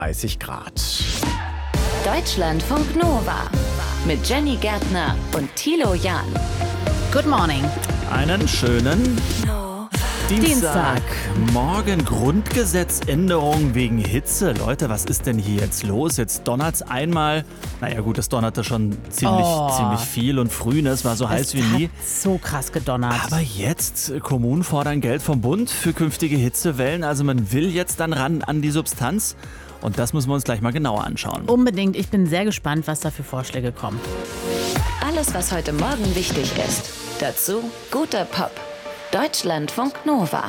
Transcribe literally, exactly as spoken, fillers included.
dreißig Grad. Deutschlandfunk Nova mit Jenny Gärtner und Thilo Jahn. Good morning. Einen schönen Dienstag. Morgen Grundgesetzänderung wegen Hitze. Leute, was ist denn hier jetzt los? Jetzt donnert's einmal. Naja gut, es donnerte schon ziemlich, Oh. ziemlich viel und früh. Ne? Es war so heiß wie nie. Hat so krass gedonnert. Aber jetzt, Kommunen fordern Geld vom Bund für künftige Hitzewellen. Also man will jetzt dann ran an die Substanz. Und das müssen wir uns gleich mal genauer anschauen. Unbedingt. Ich bin sehr gespannt, was da für Vorschläge kommen. Alles, was heute Morgen wichtig ist. Dazu guter Pop. Deutschlandfunk Nova.